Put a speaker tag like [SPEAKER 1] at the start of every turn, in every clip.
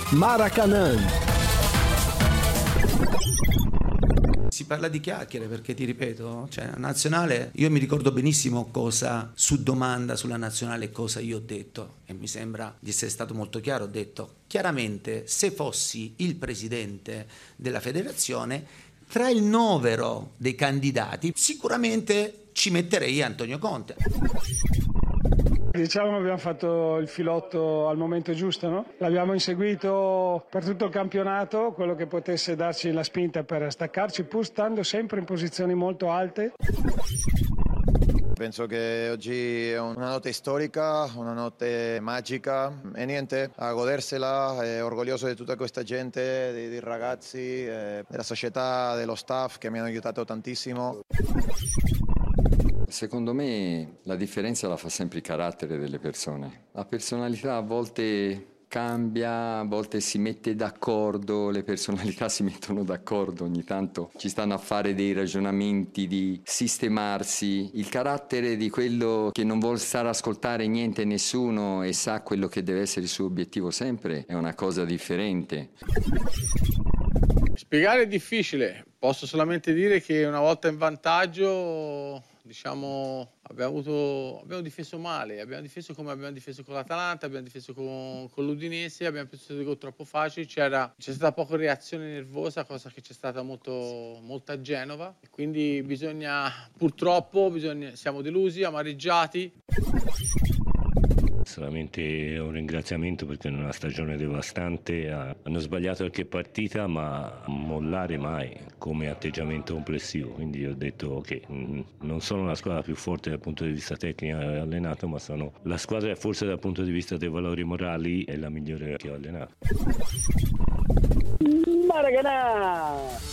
[SPEAKER 1] Maracanã.
[SPEAKER 2] Si parla di chiacchiere perché ti ripeto, cioè la nazionale, io mi ricordo benissimo cosa su domanda sulla nazionale cosa io ho detto e mi sembra di essere stato molto chiaro. Ho detto chiaramente, se fossi il presidente della federazione, tra il novero dei candidati sicuramente ci metterei Antonio Conte.
[SPEAKER 3] Diciamo che abbiamo fatto il filotto al momento giusto, no? L'abbiamo inseguito per tutto il campionato, quello che potesse darci la spinta per staccarci, pur stando sempre in posizioni molto alte.
[SPEAKER 4] Penso che oggi è una notte storica, una notte magica e niente, a godersela, è orgoglioso di tutta questa gente, dei ragazzi, della società, dello staff che mi hanno aiutato tantissimo.
[SPEAKER 5] Secondo me la differenza la fa sempre il carattere delle persone. La personalità a volte cambia, a volte si mette d'accordo, le personalità si mettono d'accordo, ogni tanto ci stanno a fare dei ragionamenti di sistemarsi. Il carattere di quello che non vuol stare a ascoltare niente e nessuno e sa quello che deve essere il suo obiettivo sempre è una cosa differente.
[SPEAKER 6] Spiegare è difficile, posso solamente dire che una volta in vantaggio, abbiamo difeso male, abbiamo difeso come abbiamo difeso con l'Atalanta, abbiamo difeso con l'Udinese, abbiamo preso dei gol troppo facili, c'è stata poca reazione nervosa, cosa che c'è stata molto a Genova, e quindi siamo delusi, amareggiati.
[SPEAKER 7] Solamente un ringraziamento perché in una stagione devastante hanno sbagliato qualche partita, ma mollare mai come atteggiamento complessivo. Quindi ho detto che non sono la squadra più forte dal punto di vista tecnico che ho allenato, ma sono la squadra forse dal punto di vista dei valori morali è la migliore che ho allenato.
[SPEAKER 1] Maracanã.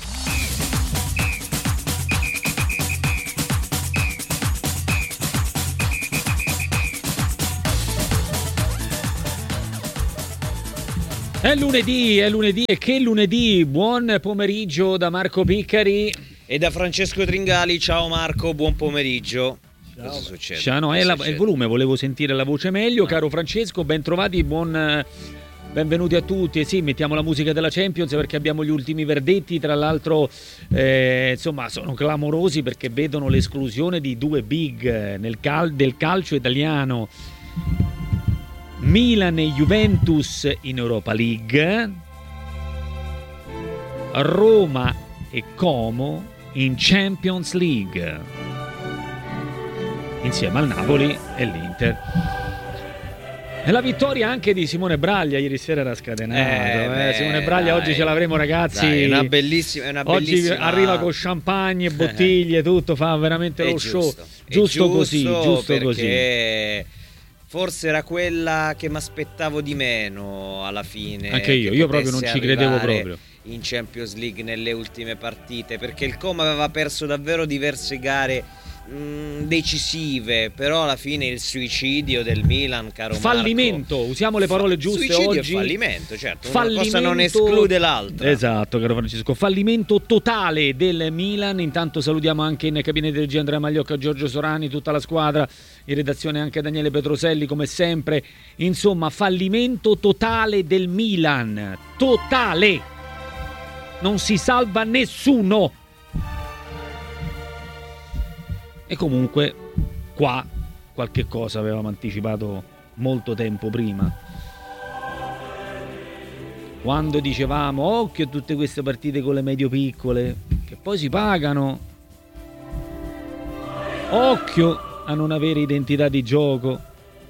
[SPEAKER 8] È lunedì e che lunedì. Buon pomeriggio da Marco Piccari
[SPEAKER 9] e da Francesco Tringali. Ciao Marco, buon pomeriggio. Ciao. Cosa succede?
[SPEAKER 8] Ciao, no, è il volume, volevo sentire la voce meglio. Caro Francesco, ben trovati, benvenuti a tutti. E sì, mettiamo la musica della Champions perché abbiamo gli ultimi verdetti. Tra l'altro, insomma, sono clamorosi perché vedono l'esclusione di due big del calcio italiano. Milan e Juventus in Europa League, Roma e Como in Champions League, insieme al Napoli e l'Inter. E la vittoria anche di Simone Braglia ieri sera era scatenato. Simone Braglia oggi ce l'avremo, ragazzi.
[SPEAKER 9] Dai, è una bellissima.
[SPEAKER 8] Oggi arriva con champagne, bottiglie, tutto, fa veramente lo show. Giusto così, giusto così.
[SPEAKER 9] Forse era quella che mi aspettavo di meno alla fine.
[SPEAKER 8] Anche io proprio non ci credevo proprio.
[SPEAKER 9] In Champions League nelle ultime partite, perché il Como aveva perso davvero diverse gare decisive, però alla fine il suicidio del Milan, caro
[SPEAKER 8] fallimento,
[SPEAKER 9] Marco,
[SPEAKER 8] usiamo le parole giuste oggi.
[SPEAKER 9] Fallimento, certo, una cosa non esclude l'altra.
[SPEAKER 8] Esatto, caro Francesco, fallimento totale del Milan. Intanto salutiamo anche in cabina di regia Andrea Magliocca, Giorgio Sorani, tutta la squadra, in redazione anche Daniele Petroselli come sempre. Insomma, fallimento totale del Milan, totale, non si salva nessuno. E comunque qua qualche cosa avevamo anticipato molto tempo prima, quando dicevamo occhio a tutte queste partite con le medio piccole che poi si pagano, occhio a non avere identità di gioco.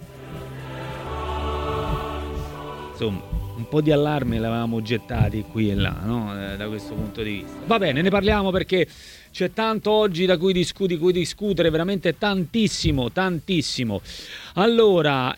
[SPEAKER 8] Insomma, un po' di allarme l'avevamo gettati qui e là, no? Da questo punto di vista. Va bene, ne parliamo perché c'è tanto oggi da cui discutere, veramente tantissimo. Allora,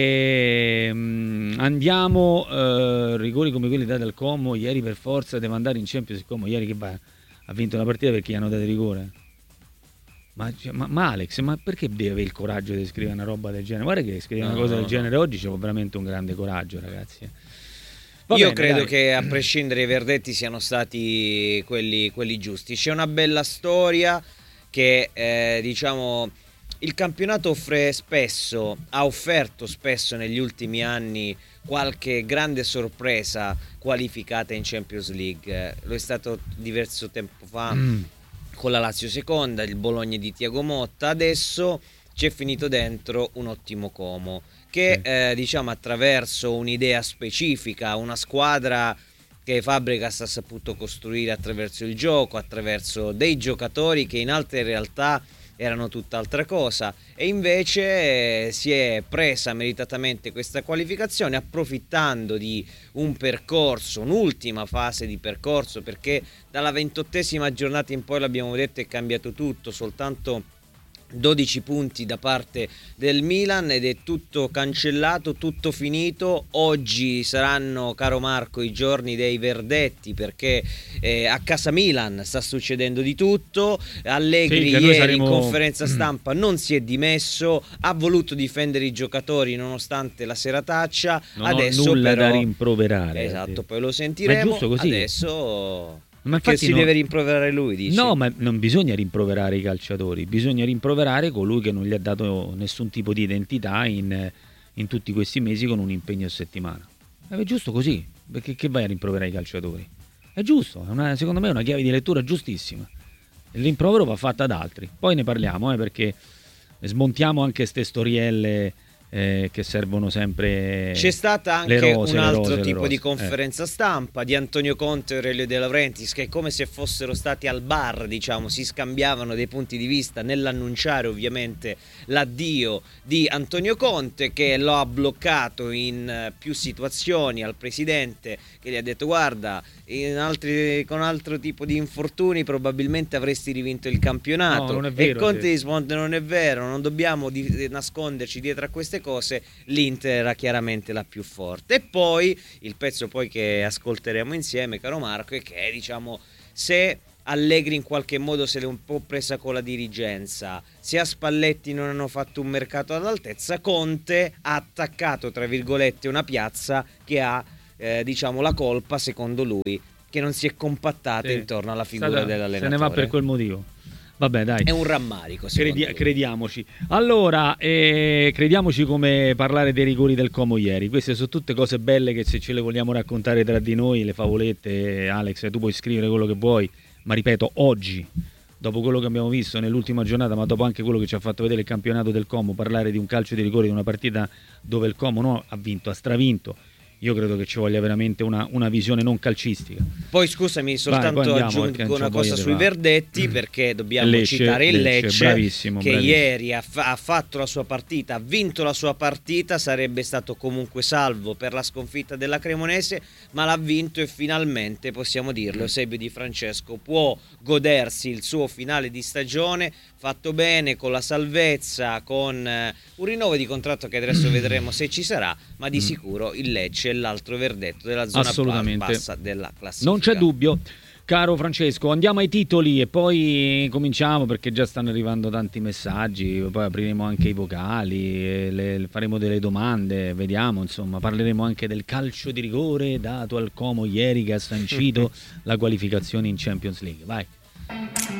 [SPEAKER 8] andiamo, rigori come quelli dati al Como, ieri per forza deve andare in Champions. Como ieri che ha vinto la partita perché gli hanno dato rigore. Ma Alex, ma perché deve avere il coraggio di scrivere una roba del genere? Guarda che scrivere una cosa del genere oggi c'è veramente un grande coraggio, ragazzi.
[SPEAKER 9] Io credo che a prescindere i verdetti siano stati quelli giusti. C'è una bella storia che diciamo il campionato ha offerto spesso negli ultimi anni qualche grande sorpresa qualificata in Champions League. Lo è stato diverso tempo fa con la Lazio seconda, il Bologna di Thiago Motta. Adesso c'è finito dentro un ottimo Como che diciamo attraverso un'idea specifica, una squadra che Fabregas ha saputo costruire attraverso il gioco, attraverso dei giocatori che in altre realtà erano tutt'altra cosa, e invece si è presa meritatamente questa qualificazione approfittando di un percorso, un'ultima fase di percorso, perché dalla 28esima giornata in poi, l'abbiamo detto, è cambiato tutto, soltanto 12 punti da parte del Milan ed è tutto cancellato, tutto finito. Oggi saranno, caro Marco, i giorni dei verdetti, perché a casa Milan sta succedendo di tutto. Allegri ieri in conferenza stampa non si è dimesso, ha voluto difendere i giocatori nonostante la serataccia.
[SPEAKER 8] Non
[SPEAKER 9] adesso
[SPEAKER 8] ho nulla
[SPEAKER 9] però
[SPEAKER 8] da rimproverare.
[SPEAKER 9] Esatto, poi lo sentiremo.
[SPEAKER 8] Ma è giusto così.
[SPEAKER 9] Adesso
[SPEAKER 8] ma
[SPEAKER 9] che si deve rimproverare lui, dici?
[SPEAKER 8] No, ma non bisogna rimproverare i calciatori, bisogna rimproverare colui che non gli ha dato nessun tipo di identità in tutti questi mesi con un impegno a settimana. È giusto così, perché che vai a rimproverare i calciatori? È giusto, secondo me è una chiave di lettura giustissima. Il rimprovero va fatto ad altri, poi ne parliamo, perché smontiamo anche ste storielle che servono sempre.
[SPEAKER 9] C'è stata anche un altro tipo di conferenza stampa di Antonio Conte e Aurelio De Laurentiis, che è come se fossero stati al bar, diciamo, si scambiavano dei punti di vista nell'annunciare ovviamente l'addio di Antonio Conte, che lo ha bloccato in più situazioni al presidente, che gli ha detto: guarda, con altro tipo di infortuni probabilmente avresti rivinto il campionato.
[SPEAKER 8] No, non è vero,
[SPEAKER 9] e Conte risponde: non è vero, non dobbiamo nasconderci dietro a queste cose, l'Inter era chiaramente la più forte. E poi il pezzo che ascolteremo insieme, caro Marco, è che, diciamo, se Allegri in qualche modo se l'è un po' presa con la dirigenza, se a Spalletti non hanno fatto un mercato all'altezza, Conte ha attaccato, tra virgolette, una piazza che ha diciamo la colpa, secondo lui, che non si è compattata intorno alla figura dell'allenatore.
[SPEAKER 8] Se ne va per quel motivo. Vabbè, dai.
[SPEAKER 9] È un rammarico,
[SPEAKER 8] crediamoci. Allora, crediamoci come parlare dei rigori del Como ieri. Queste sono tutte cose belle che, se ce le vogliamo raccontare tra di noi, le favolette, Alex, tu puoi scrivere quello che vuoi, ma ripeto, oggi, dopo quello che abbiamo visto nell'ultima giornata, ma dopo anche quello che ci ha fatto vedere il campionato del Como, parlare di un calcio di rigore, di una partita dove il Como non ha vinto, ha stravinto, io credo che ci voglia veramente una visione non calcistica.
[SPEAKER 9] Poi scusami, soltanto aggiungo una cosa sui verdetti, perché dobbiamo citare il Lecce,
[SPEAKER 8] bravissimo.
[SPEAKER 9] Ieri ha fatto la sua partita, ha vinto la sua partita, sarebbe stato comunque salvo per la sconfitta della Cremonese, ma l'ha vinto e finalmente, possiamo dirlo, Eusebio Di Francesco può godersi il suo finale di stagione fatto bene, con la salvezza, con un rinnovo di contratto che adesso vedremo se ci sarà, ma di sicuro il Lecce è l'altro verdetto della zona bassa della classifica.
[SPEAKER 8] Non c'è dubbio. Caro Francesco, andiamo ai titoli e poi cominciamo, perché già stanno arrivando tanti messaggi, poi apriremo anche i vocali, faremo delle domande, vediamo, insomma, parleremo anche del calcio di rigore dato al Como ieri, che ha sancito la qualificazione in Champions League. Vai.